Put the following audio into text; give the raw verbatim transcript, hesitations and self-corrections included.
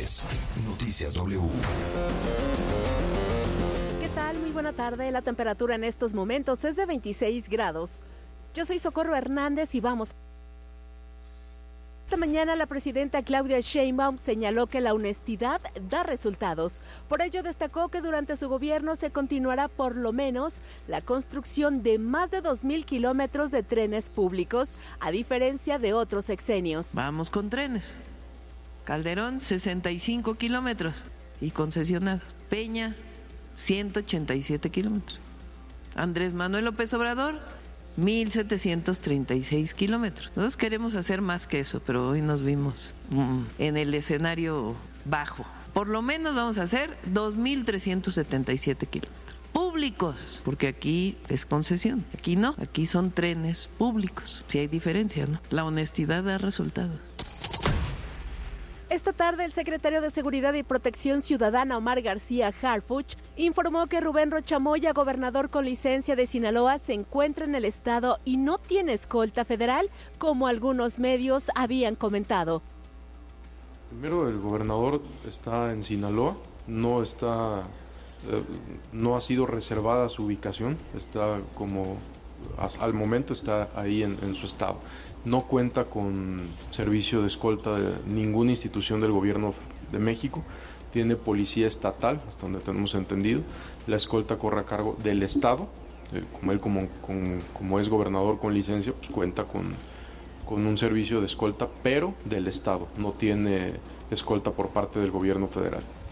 es Noticias W. ¿Qué tal? Muy buena tarde. La temperatura en estos momentos es de veintiséis grados. Yo soy Socorro Hernández y vamos. Esta mañana la presidenta Claudia Sheinbaum señaló que la honestidad da resultados. Por ello destacó que durante su gobierno se continuará por lo menos la construcción de más de dos mil kilómetros de trenes públicos, a diferencia de otros sexenios. Vamos con trenes. Calderón, sesenta y cinco kilómetros y concesionados. Peña, ciento ochenta y siete kilómetros. Andrés Manuel López Obrador, mil setecientos treinta y seis kilómetros. Nosotros queremos hacer más que eso, pero hoy nos vimos mm, en el escenario bajo. Por lo menos vamos a hacer dos mil trescientos setenta y siete kilómetros públicos, porque aquí es concesión, aquí no, aquí son trenes públicos. Sí hay diferencia, ¿no? La honestidad da resultados. Esta tarde, el secretario de Seguridad y Protección Ciudadana, Omar García Harfuch, informó que Rubén Rocha Moya, gobernador con licencia de Sinaloa, se encuentra en el estado y no tiene escolta federal, como algunos medios habían comentado. Primero, el gobernador está en Sinaloa, no está, eh, no ha sido reservada su ubicación, está como, al momento está ahí en, en su estado. No cuenta con servicio de escolta de ninguna institución del gobierno de México, tiene policía estatal, hasta donde tenemos entendido, la escolta corre a cargo del estado, eh, como él como, como, como es gobernador con licencia, pues cuenta con, con un servicio de escolta, pero del estado, no tiene escolta por parte del gobierno federal.